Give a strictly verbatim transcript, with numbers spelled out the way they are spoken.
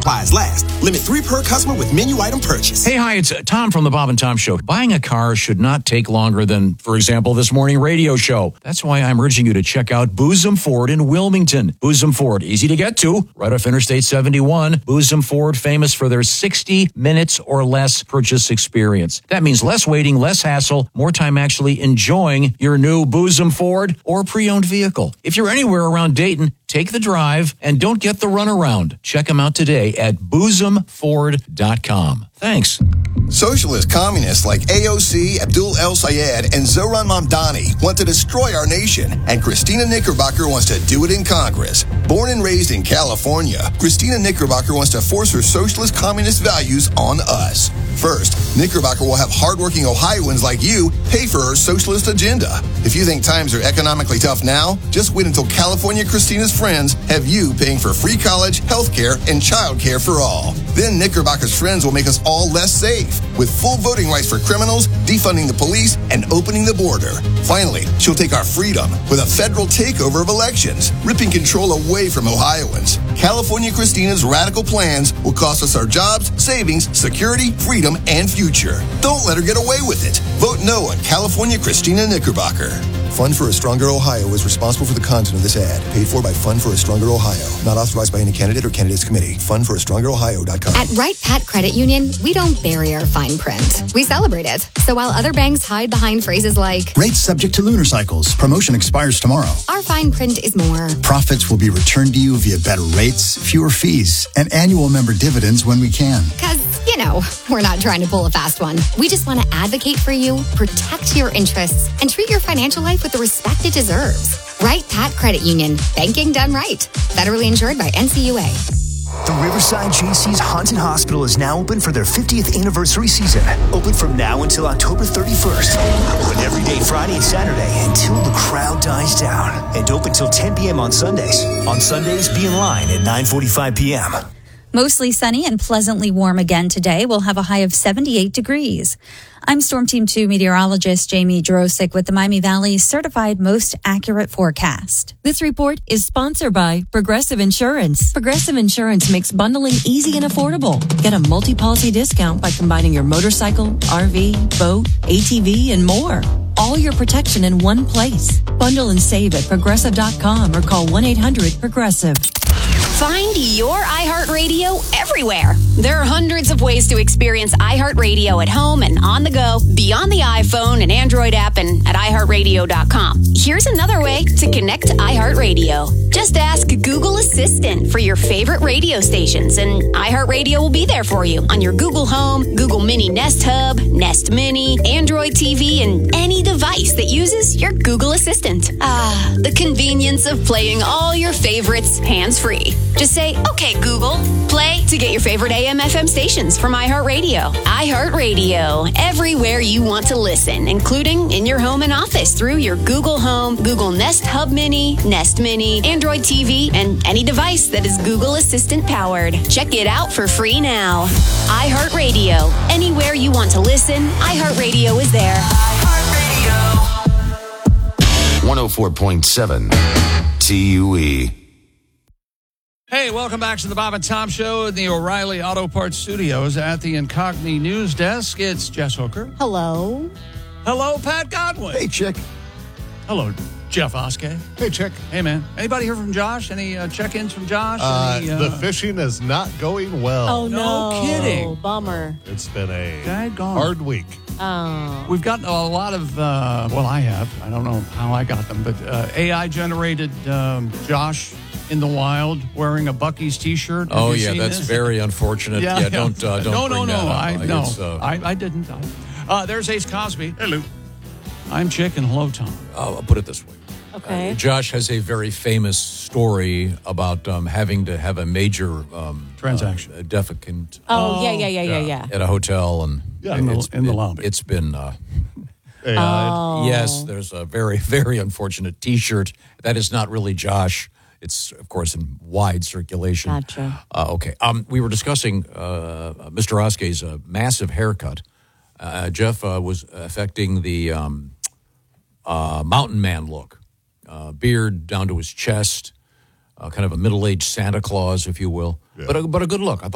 supplies last. Limit three per customer with menu item purchase. Hey, hi, it's uh, Tom from the Bob and Tom Show. Buying a car should not take longer than, for example, this morning radio show. That's why I'm urging you to check out Boozum Ford in Wilmington. Boozum Ford, easy to get to, right off Interstate seventy-one. Boozum Ford, famous for their sixty minutes or less purchase experience. That means less waiting, less hassle, more time actually enjoying your new Boozum Ford or pre-owned vehicle. If you're anywhere around Dayton, take the drive and don't get the runaround. Check them out today at boozum ford dot com. Thanks. Socialist communists like A O C, Abdul El Sayed, and Zoran Mamdani want to destroy our nation, and Christina Knickerbocker wants to do it in Congress. Born and raised in California, Christina Knickerbocker wants to force her socialist communist values on us. First, Knickerbocker will have hardworking Ohioans like you pay for her socialist agenda. If you think times are economically tough now, just wait until California Christina's friends have you paying for free college, health care, and child care for all. Then Knickerbocker's friends will make us all less safe, with full voting rights for criminals, defunding the police, and opening the border. Finally, she'll take our freedom with a federal takeover of elections, ripping control away from Ohioans. California Christina's radical plans will cost us our jobs, savings, security, freedom, and future. Don't let her get away with it. Vote no on California Christina Knickerbocker. Fund for a Stronger Ohio is responsible for the content of this ad. Paid for by Fund for a Stronger Ohio. Not authorized by any candidate or candidates committee. fund for a stronger ohio dot com. At Wright Pat Credit Union, we don't bury our fine print. We celebrate it. So while other banks hide behind phrases like, rates subject to lunar cycles. Promotion expires tomorrow. our fine print is more. Profits will be returned to you via better rates, fewer fees, and annual member dividends when we can. Because, you know, we're not trying to pull a fast one. We just want to advocate for you, protect your interests, and treat your financial life with the respect it deserves. Wright Pat Credit Union. Banking done right. Federally insured by N C U A. The Riverside J C's Haunted Hospital is now open for their fiftieth anniversary season. Open from now until October thirty-first. Open every day Friday and Saturday until the crowd dies down. And open till ten p.m. on Sundays. On Sundays, be in line at nine forty-five p.m. Mostly sunny and pleasantly warm again today. We'll have a high of seventy-eight degrees. I'm Storm Team two meteorologist Jamie Drosick with the Miami Valley's certified most accurate forecast. This report is sponsored by Progressive Insurance. Progressive Insurance makes bundling easy and affordable. Get a multi-policy discount by combining your motorcycle, R V, boat, A T V, and more. All your protection in one place. Bundle and save at progressive dot com or call one eight hundred progressive. Find your iHeartRadio everywhere. There are hundreds of ways to experience iHeartRadio at home and on the go, beyond the iPhone and Android app and at i heart radio dot com. Here's another way to connect to iHeartRadio. Just ask Google Assistant for your favorite radio stations, and iHeartRadio will be there for you on your Google Home, Google Mini Nest Hub, Nest Mini, Android T V, and any device that uses your Google Assistant. Ah, the convenience of playing all your favorites hands-free. Just say, okay, Google, play to get your favorite A M F M stations from iHeartRadio. iHeartRadio, everywhere you want to listen, including in your home and office through your Google Home, Google Nest Hub Mini, Nest Mini, Android T V, and any device that is Google Assistant powered. Check it out for free now. iHeartRadio, anywhere you want to listen, iHeartRadio is there. iHeartRadio. one oh four point seven T U E. Hey, welcome back to the Bob and Tom Show in the O'Reilly Auto Parts Studios at the Incogni News Desk. It's Jess Hooker. Hello. Hello, Pat Godwin. Hey, Chick. Hello, Jeff Oskey. Hey, Chick. Hey, man. Anybody hear from Josh? Any uh, check-ins from Josh? Uh, Any, uh... The fishing is not going well. Oh, no. no. kidding. Bummer. It's been a Daggone. hard week. Oh. We've gotten a lot of, uh, well, I have. I don't know how I got them, but uh, A I-generated um, Josh in the wild wearing a Buc-ee's T-shirt. Have oh you yeah, seen that's this? very unfortunate. Yeah, Yeah, yeah. don't uh, don't no, bring no, no. that up. I Like, no, it's, uh, I, I didn't. I, uh, there's Ace Cosby. Hello. I'm Chick and hello, Tom. I'll put it this way. Okay. Uh, Josh has a very famous story about um, having to have a major um, transaction, uh, defecant. Oh, yeah, yeah, yeah, yeah, yeah. At a hotel, and yeah, in the, it's, in the it, lobby. It's been. Uh, Oh. Yes, there's a very, very unfortunate T-shirt that is not really Josh. It's, of course, in wide circulation. Gotcha. Uh, okay. Um, we were discussing uh, Mister Oskey's uh, massive haircut. Uh, Jeff uh, was affecting the um, uh, mountain man look. Uh, beard down to his chest, uh, kind of a middle-aged Santa Claus, if you will. Yeah. But, a, but a good look. I thought